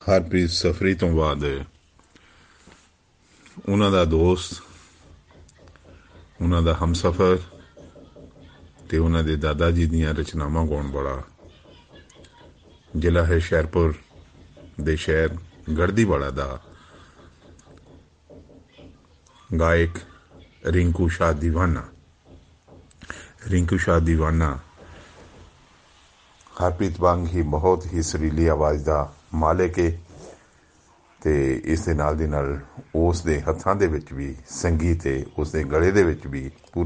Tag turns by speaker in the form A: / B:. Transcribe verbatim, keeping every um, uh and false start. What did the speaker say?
A: ਹਰਪ੍ਰੀਤ ਸਫਰੀ ਤੋਂ ਬਾਅਦ ਉਹਨਾਂ ਦਾ ਦੋਸਤ, ਉਹਨਾਂ ਦਾ ਹਮਸਫਰ ਅਤੇ ਉਹਨਾਂ ਦੇ ਦਾਦਾ ਜੀ ਦੀਆਂ ਰਚਨਾਵਾਂ ਗਾਉਣ ਵਾਲਾ ਜ਼ਿਲ੍ਹਾ ਹੈ ਹੁਸ਼ਿਆਰਪੁਰ ਦੇ ਸ਼ਹਿਰ ਗੜ੍ਹਦੀਵਾਲਾ ਦਾ ਗਾਇਕ ਰਿੰਕੂ ਸ਼ਾਹ ਦੀਵਾਨਾ। ਰਿੰਕੂ ਸ਼ਾਹ ਦੀਵਾਨਾ ਹਰਪ੍ਰੀਤ ਵਾਂਗ ਹੀ ਬਹੁਤ ਹੀ ਸੁਰੀਲੀ ਆਵਾਜ਼ ਦਾ ਮਾਲਿਕ ਹੈ ਅਤੇ ਇਸ ਦੇ ਨਾਲ ਦੀ ਨਾਲ ਉਸ ਦੇ ਹੱਥਾਂ ਦੇ ਵਿੱਚ ਵੀ ਸੰਗੀਤ ਹੈ, ਉਸ ਦੇ ਗਲੇ ਦੇ ਵਿੱਚ ਵੀ ਪੂਰਾ